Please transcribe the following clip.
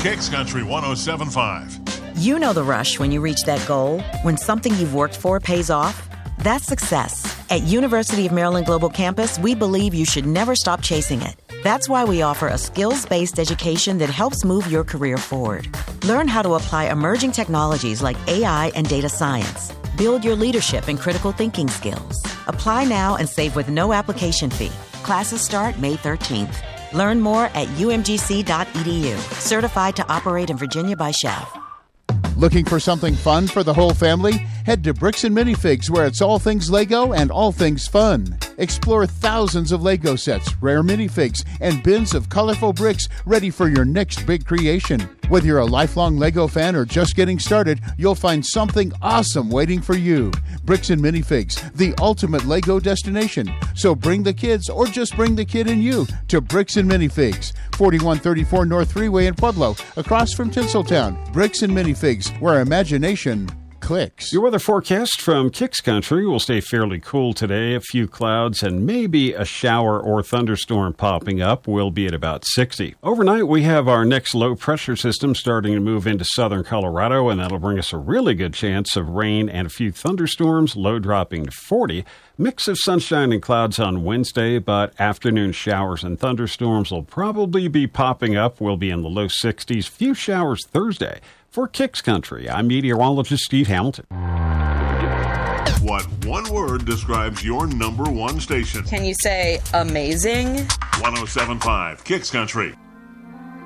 Kicks Country 107.5. You know the rush when you reach that goal, when something you've worked for pays off. That's success. At University of Maryland Global Campus, we believe you should never stop chasing it. That's why we offer a skills-based education that helps move your career forward. Learn how to apply emerging technologies like AI and data science. Build your leadership and critical thinking skills. Apply now and save with no application fee. Classes start May 13th. Learn more at umgc.edu. Certified to operate in Virginia by Chev. Looking for something fun for the whole family? Head to Bricks and Minifigs, where it's all things Lego and all things fun. Explore thousands of Lego sets, rare minifigs, and bins of colorful bricks ready for your next big creation. Whether you're a lifelong Lego fan or just getting started, you'll find something awesome waiting for you. Bricks and Minifigs, the ultimate Lego destination. So bring the kids or just bring the kid in you to Bricks and Minifigs, 4134 North Freeway in Pueblo, across from Tinseltown. Bricks and Minifigs, where imagination clicks. Your weather forecast from Kicks Country will stay fairly cool today. A few clouds and maybe a shower or thunderstorm popping up. We'll be at about 60. Overnight, we have our next low pressure system starting to move into southern Colorado, and that'll bring us a really good chance of rain and a few thunderstorms, low dropping to 40. Mix of sunshine and clouds on Wednesday, but afternoon showers and thunderstorms will probably be popping up. We'll be in the low 60s. Few showers Thursday. For Kicks Country, I'm meteorologist Steve Hamilton. What one word describes your number one station? Can you say amazing? 107.5 Kicks Country.